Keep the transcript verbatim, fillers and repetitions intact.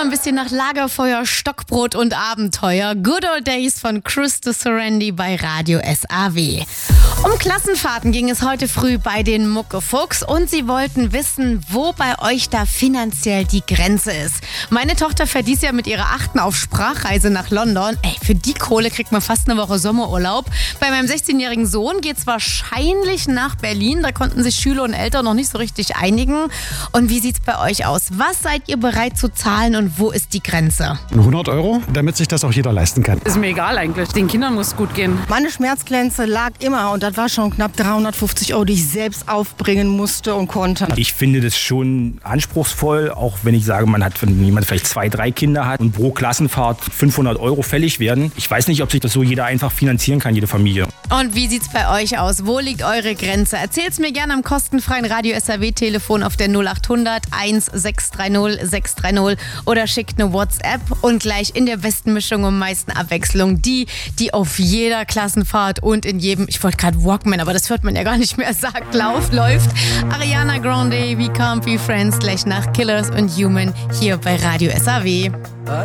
ein bisschen nach Lagerfeuer, Stockbrot und Abenteuer. Good Old Days von Krista Serendi bei Radio S A W. Um Klassenfahrten ging es heute früh bei den Muckefuchs und sie wollten wissen, wo bei euch da finanziell die Grenze ist. Meine Tochter fährt dies Jahr mit ihrer Achten auf Sprachreise nach London. Ey, für die Kohle kriegt man fast eine Woche Sommerurlaub. Bei meinem sechzehnjährigen Sohn geht's wahrscheinlich nach Berlin. Da konnten sich Schüler und Eltern noch nicht so richtig einigen. Und wie sieht's bei euch aus? Was seid ihr bereit zu zahlen und wo ist die Grenze? hundert Euro, damit sich das auch jeder leisten kann. Ist mir egal eigentlich. Den Kindern muss es gut gehen. Meine Schmerzgrenze lag immer, und das war schon knapp dreihundertfünfzig Euro, die ich selbst aufbringen musste und konnte. Ich finde das schon anspruchsvoll, auch wenn ich sage, man hat, wenn jemand vielleicht zwei, drei Kinder hat und pro Klassenfahrt fünfhundert Euro fällig werden. Ich weiß nicht, ob sich das so jeder einfach finanzieren kann, jede Familie. Und wie sieht's bei euch aus? Wo liegt eure Grenze? Erzählt's mir gerne am kostenfreien Radio S A W-Telefon auf der null acht hundert eins sechs drei null sechs drei null oder schickt eine WhatsApp. Und gleich in der besten Mischung und meisten Abwechslung die, die auf jeder Klassenfahrt und in jedem, ich wollte gerade Walkman, aber das hört man ja gar nicht mehr, sagt, läuft, läuft. Ariana Grande, We Can't Be Friends, gleich nach Killers und Human hier bei Radio S A W.